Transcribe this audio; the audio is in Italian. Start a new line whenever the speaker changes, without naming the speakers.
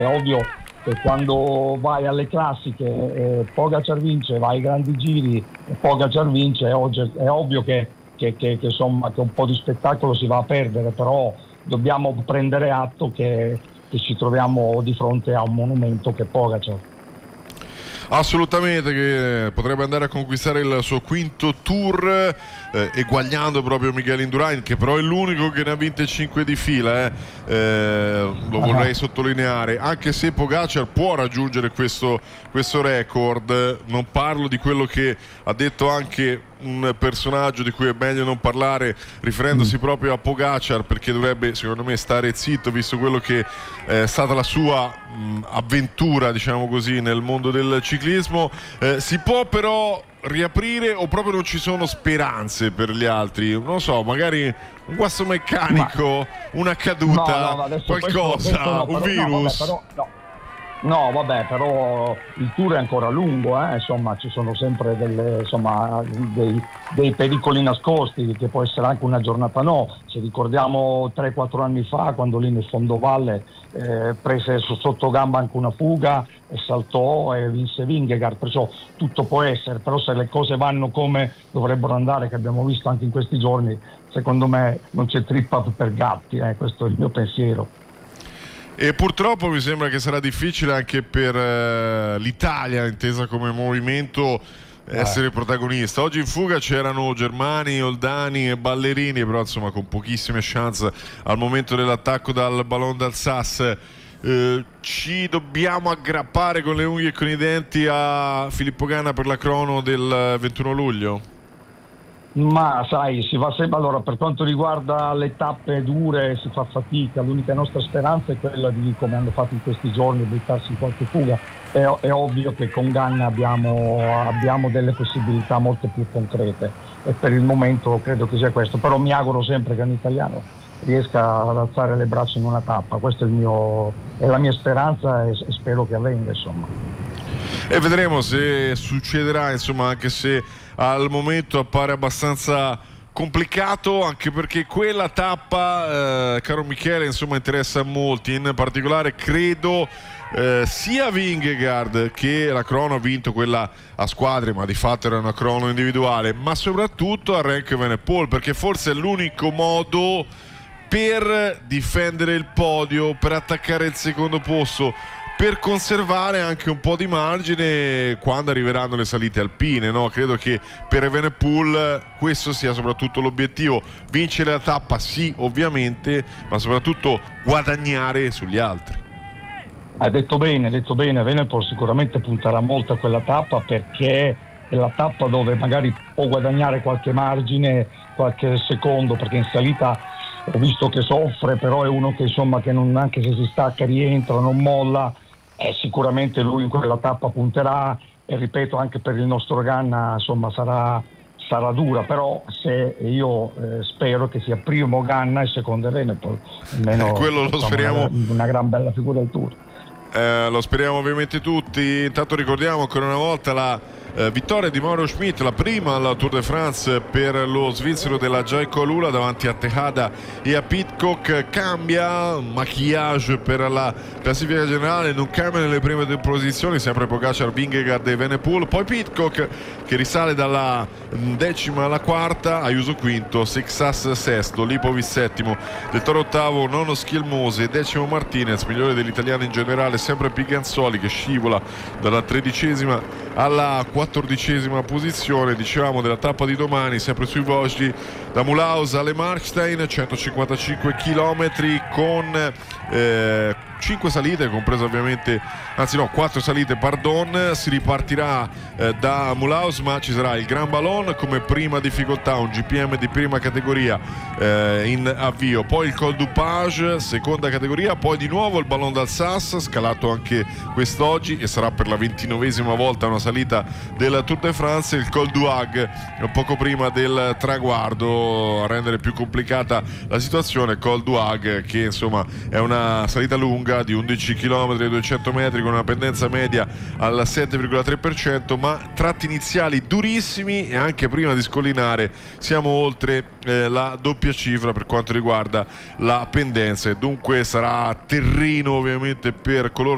È ovvio che quando vai alle classiche Pogacar vince, vai ai grandi giri Pogacar vince, è ovvio che insomma, che un po' di spettacolo si va a perdere, però dobbiamo prendere atto che ci troviamo di fronte a un monumento che è Pogacar.
Assolutamente, che potrebbe andare a conquistare il suo quinto tour, eguagliando proprio Miguel Indurain, che però è l'unico che ne ha vinte 5 di fila, lo vorrei sottolineare, anche se Pogacar può raggiungere questo record. Non parlo di quello che ha detto anche un personaggio di cui è meglio non parlare, riferendosi proprio a Pogacar, perché dovrebbe secondo me stare zitto, visto quello che è stata la sua avventura, diciamo così, nel mondo del ciclismo. Si può però riaprire, o proprio non ci sono speranze per gli altri? Non so, magari un guasto meccanico, una caduta, qualcosa, un virus.
No, vabbè, però il tour è ancora lungo, insomma, ci sono sempre dei pericoli nascosti, che può essere anche una giornata no. Se ricordiamo 3-4 anni fa, quando lì nel fondovalle prese sotto gamba anche una fuga e saltò e vinse Vingegaard, perciò tutto può essere, però se le cose vanno come dovrebbero andare, che abbiamo visto anche in questi giorni, secondo me non c'è trippa per gatti, questo è il mio pensiero.
E purtroppo mi sembra che sarà difficile anche per l'Italia, intesa come movimento, essere protagonista. Oggi in fuga c'erano Germani, Oldani e Ballerini, però insomma con pochissime chance al momento dell'attacco dal Ballon d'Alsace. Ci dobbiamo aggrappare con le unghie e con i denti a Filippo Ganna per la crono del 21 luglio?
Ma sai, si va sempre. Allora, per quanto riguarda le tappe dure si fa fatica, l'unica nostra speranza è quella di, come hanno fatto in questi giorni, buttarsi in qualche fuga. È ovvio che con Ganna abbiamo delle possibilità molto più concrete e per il momento credo che sia questo, però mi auguro sempre che un italiano riesca ad alzare le braccia in una tappa, questa è la mia speranza e spero che avvenga, insomma.
E vedremo se succederà, insomma, anche se al momento appare abbastanza complicato, anche perché quella tappa, caro Michele, insomma interessa a molti, in particolare credo sia Vingegaard, che la crono ha vinto quella a squadre, ma di fatto era una crono individuale, ma soprattutto a Renko Evenepoel, perché forse è l'unico modo per difendere il podio, per attaccare il secondo posto, per conservare anche un po' di margine quando arriveranno le salite alpine, no? Credo che per Evenepoel questo sia soprattutto l'obiettivo: vincere la tappa sì, ovviamente, ma soprattutto guadagnare sugli altri.
Hai detto bene, Evenepoel sicuramente punterà molto a quella tappa, perché è la tappa dove magari può guadagnare qualche margine, qualche secondo, perché in salita ho visto che soffre, però è uno che insomma che non, anche se si stacca rientra, non molla. Sicuramente lui in quella tappa punterà, e ripeto, anche per il nostro Ganna insomma sarà dura, però se io spero che sia primo Ganna e secondo Evenepoel, almeno
quello lo speriamo,
una gran bella figura del Tour.
Lo speriamo ovviamente tutti. Intanto ricordiamo ancora una volta la vittoria di Mauro Schmidt, la prima alla Tour de France per lo svizzero della Jayco Alula davanti a Tejada e a Pidcock. Cambia maquillage per la classifica generale, non cambia nelle prime due posizioni, sempre Pogacar, Vingegaard e Evenepoel, poi Pidcock che risale dalla decima alla quarta, Ayuso quinto, Sixas sesto, Lipovic settimo, Del Toro ottavo, nono Schielmose, decimo Martinez, migliore dell'italiano in generale sempre Piganzoli, che scivola dalla 13ª alla 14ª posizione. Dicevamo della tappa di domani, sempre sui Vosgi, da Mulhouse alle Markstein, 155 km con 5 salite, compresa ovviamente, anzi no, 4 salite, pardon. Si ripartirà da Mulhouse, ma ci sarà il Grand Ballon come prima difficoltà, un GPM di prima categoria in avvio, poi il Col du Page seconda categoria, poi di nuovo il Ballon d'Alsace, scalato anche quest'oggi e sarà per la 29ª volta una salita del Tour de France, il Col du Hague poco prima del traguardo a rendere più complicata la situazione. Col du Hague, che insomma è una salita lunga di 11 km e 200 metri con una pendenza media al 7,3%, ma tratti iniziali durissimi, e anche prima di scollinare siamo oltre la doppia cifra per quanto riguarda la pendenza, e dunque sarà terreno ovviamente per coloro